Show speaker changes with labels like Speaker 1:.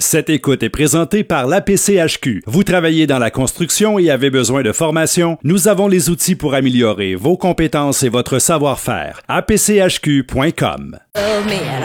Speaker 1: Cette écoute est présentée par l'APCHQ. Vous travaillez dans la construction et avez besoin de formation? Nous avons les outils pour améliorer vos compétences et votre savoir-faire. apchq.com.
Speaker 2: Oh, mais alors